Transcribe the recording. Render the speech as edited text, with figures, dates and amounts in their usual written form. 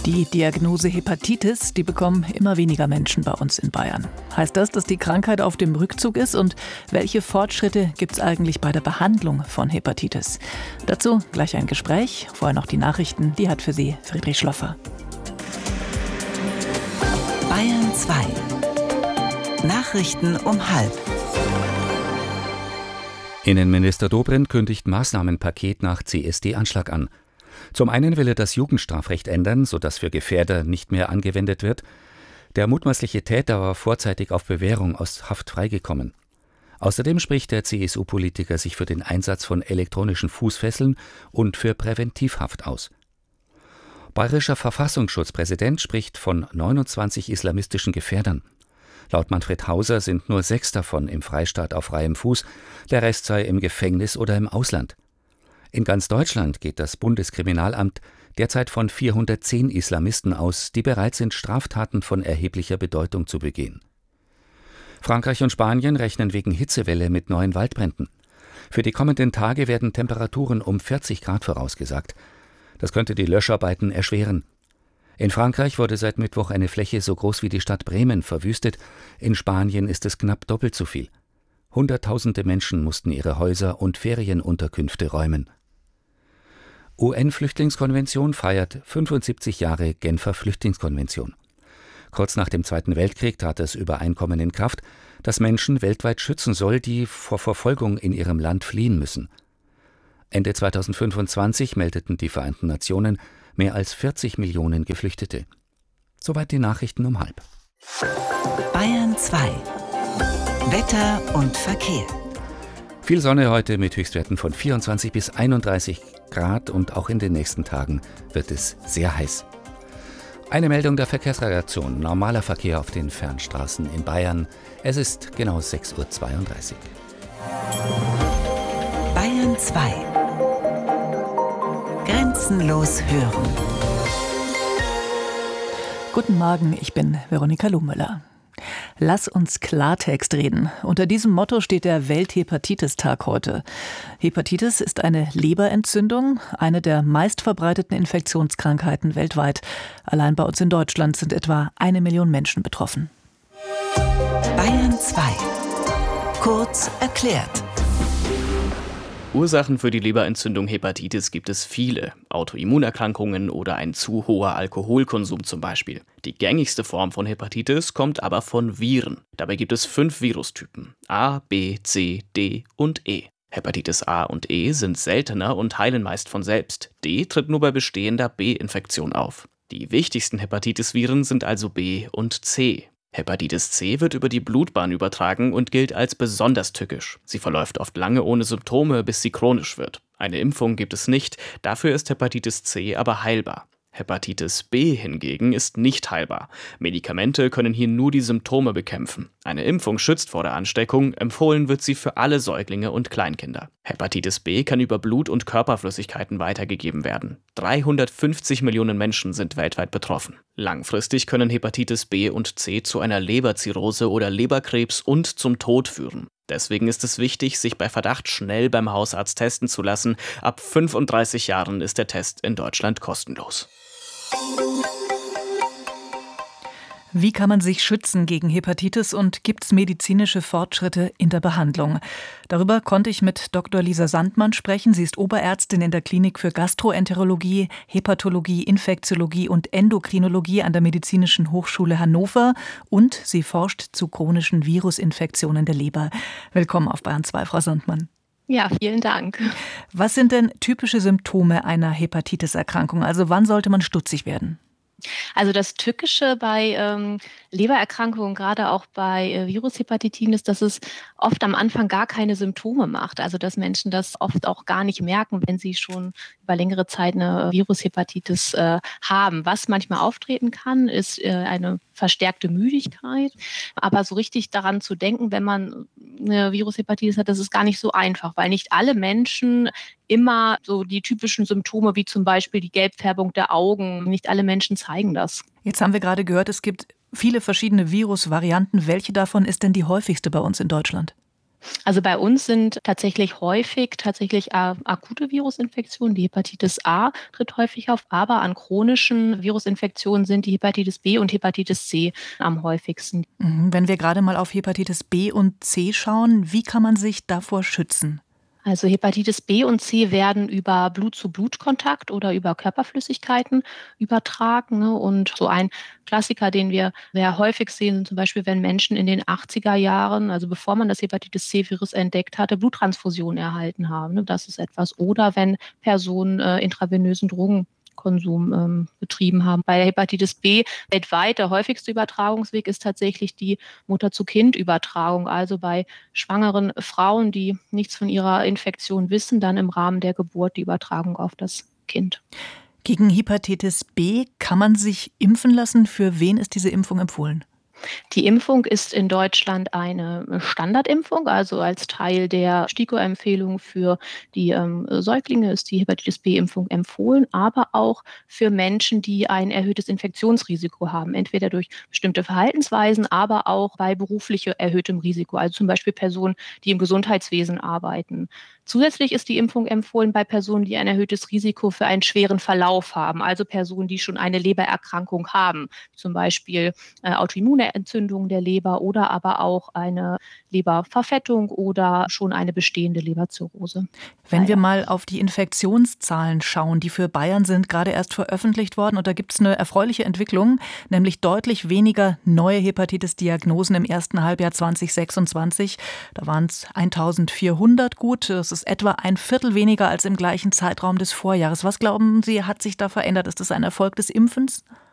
Die Diagnose Hepatitis, die bekommen immer weniger Menschen bei uns in Bayern. Heißt das, dass die Krankheit auf dem Rückzug ist? Und welche Fortschritte gibt es eigentlich bei der Behandlung von Hepatitis? Dazu gleich ein Gespräch. Vorher noch die Nachrichten. Die hat für Sie Friedrich Schloffer. Bayern 2. Nachrichten um 12:30. Innenminister Dobrindt kündigt Maßnahmenpaket nach CSD-Anschlag an. Zum einen will er das Jugendstrafrecht ändern, sodass für Gefährder nicht mehr angewendet wird. Der mutmaßliche Täter war vorzeitig auf Bewährung aus Haft freigekommen. Außerdem spricht der CSU-Politiker sich für den Einsatz von elektronischen Fußfesseln und für Präventivhaft aus. Bayerischer Verfassungsschutzpräsident spricht von 29 islamistischen Gefährdern. Laut Manfred Hauser sind nur 6 davon im Freistaat auf freiem Fuß, der Rest sei im Gefängnis oder im Ausland. In ganz Deutschland geht das Bundeskriminalamt derzeit von 410 Islamisten aus, die bereit sind, Straftaten von erheblicher Bedeutung zu begehen. Frankreich und Spanien rechnen wegen Hitzewelle mit neuen Waldbränden. Für die kommenden Tage werden Temperaturen um 40 Grad vorausgesagt. Das könnte die Löscharbeiten erschweren. In Frankreich wurde seit Mittwoch eine Fläche so groß wie die Stadt Bremen verwüstet. In Spanien ist es knapp doppelt so viel. Hunderttausende Menschen mussten ihre Häuser und Ferienunterkünfte räumen. UN-Flüchtlingskonvention feiert 75 Jahre Genfer Flüchtlingskonvention. Kurz nach dem Zweiten Weltkrieg trat das Übereinkommen in Kraft, das Menschen weltweit schützen soll, die vor Verfolgung in ihrem Land fliehen müssen. Ende 2025 meldeten die Vereinten Nationen mehr als 40 Millionen Geflüchtete. Soweit die Nachrichten um 12:30. Bayern 2. Wetter und Verkehr. Viel Sonne heute mit Höchstwerten von 24 bis 31 Grad und auch in den nächsten Tagen wird es sehr heiß. Eine Meldung der Verkehrsredaktion. Normaler Verkehr auf den Fernstraßen in Bayern. Es ist genau 6:32 Uhr. Bayern 2. Grenzenlos hören. Guten Morgen, ich bin Veronika Lohmüller. Lass uns Klartext reden. Unter diesem Motto steht der Welthepatitis-Tag heute. Hepatitis ist eine Leberentzündung, eine der meistverbreiteten Infektionskrankheiten weltweit. Allein bei uns in Deutschland sind etwa 1 Million Menschen betroffen. Bayern 2. Kurz erklärt. Ursachen für die Leberentzündung Hepatitis gibt es viele. Autoimmunerkrankungen oder ein zu hoher Alkoholkonsum zum Beispiel. Die gängigste Form von Hepatitis kommt aber von Viren. Dabei gibt es 5 Virustypen: A, B, C, D und E. Hepatitis A und E sind seltener und heilen meist von selbst. D tritt nur bei bestehender B-Infektion auf. Die wichtigsten Hepatitis-Viren sind also B und C. Hepatitis C wird über die Blutbahn übertragen und gilt als besonders tückisch. Sie verläuft oft lange ohne Symptome, bis sie chronisch wird. Eine Impfung gibt es nicht, dafür ist Hepatitis C aber heilbar. Hepatitis B hingegen ist nicht heilbar. Medikamente können hier nur die Symptome bekämpfen. Eine Impfung schützt vor der Ansteckung, empfohlen wird sie für alle Säuglinge und Kleinkinder. Hepatitis B kann über Blut- und Körperflüssigkeiten weitergegeben werden. 350 Millionen Menschen sind weltweit betroffen. Langfristig können Hepatitis B und C zu einer Leberzirrhose oder Leberkrebs und zum Tod führen. Deswegen ist es wichtig, sich bei Verdacht schnell beim Hausarzt testen zu lassen. Ab 35 Jahren ist der Test in Deutschland kostenlos. Wie kann man sich schützen gegen Hepatitis und gibt es medizinische Fortschritte in der Behandlung? Darüber konnte ich mit Dr. Lisa Sandmann sprechen. Sie ist Oberärztin in der Klinik für Gastroenterologie, Hepatologie, Infektiologie und Endokrinologie an der Medizinischen Hochschule Hannover und sie forscht zu chronischen Virusinfektionen der Leber. Willkommen auf Bayern 2, Frau Sandmann. Ja, vielen Dank. Was sind denn typische Symptome einer Hepatitis-Erkrankung? Also wann sollte man stutzig werden? Also das Tückische bei Lebererkrankungen, gerade auch bei Virushepatitiden, ist, dass es oft am Anfang gar keine Symptome macht. Also dass Menschen das oft auch gar nicht merken, wenn sie schon über längere Zeit eine Virushepatitis haben. Was manchmal auftreten kann, ist eine verstärkte Müdigkeit. Aber so richtig daran zu denken, wenn man eine Virushepatitis hat, das ist gar nicht so einfach, weil nicht alle Menschen immer so die typischen Symptome wie zum Beispiel die Gelbfärbung der Augen, nicht alle Menschen zeigen das. Jetzt haben wir gerade gehört, es gibt viele verschiedene Virusvarianten. Welche davon ist denn die häufigste bei uns in Deutschland? Also bei uns sind tatsächlich akute Virusinfektionen. Die Hepatitis A tritt häufig auf, aber an chronischen Virusinfektionen sind die Hepatitis B und Hepatitis C am häufigsten. Wenn wir gerade mal auf Hepatitis B und C schauen, wie kann man sich davor schützen? Also Hepatitis B und C werden über Blut-zu-Blut-Kontakt oder über Körperflüssigkeiten übertragen, ne? Und so ein Klassiker, den wir sehr häufig sehen, sind zum Beispiel, wenn Menschen in den 80er Jahren, also bevor man das Hepatitis C-Virus entdeckt hatte, Bluttransfusionen erhalten haben, ne? Das ist etwas. Oder wenn Personen intravenösen Drogenkonsum betrieben haben. Bei der Hepatitis B weltweit der häufigste Übertragungsweg ist tatsächlich die Mutter-zu-Kind-Übertragung, also bei schwangeren Frauen, die nichts von ihrer Infektion wissen, dann im Rahmen der Geburt die Übertragung auf das Kind. Gegen Hepatitis B kann man sich impfen lassen. Für wen ist diese Impfung empfohlen? Die Impfung ist in Deutschland eine Standardimpfung, also als Teil der STIKO-Empfehlung für die Säuglinge ist die Hepatitis-B-Impfung empfohlen, aber auch für Menschen, die ein erhöhtes Infektionsrisiko haben, entweder durch bestimmte Verhaltensweisen, aber auch bei beruflich erhöhtem Risiko, also zum Beispiel Personen, die im Gesundheitswesen arbeiten. Zusätzlich ist die Impfung empfohlen bei Personen, die ein erhöhtes Risiko für einen schweren Verlauf haben, also Personen, die schon eine Lebererkrankung haben, zum Beispiel autoimmune Entzündung der Leber oder aber auch eine Leberverfettung oder schon eine bestehende Leberzirrhose. Wenn wir mal auf die Infektionszahlen schauen, die für Bayern sind gerade erst veröffentlicht worden, und da gibt es eine erfreuliche Entwicklung, nämlich deutlich weniger neue Hepatitis-Diagnosen im ersten Halbjahr 2026. Da waren es 1400 gut. Das ist etwa ein Viertel weniger als im gleichen Zeitraum des Vorjahres. Was glauben Sie, hat sich da verändert? Ist das ein Erfolg des Impfens?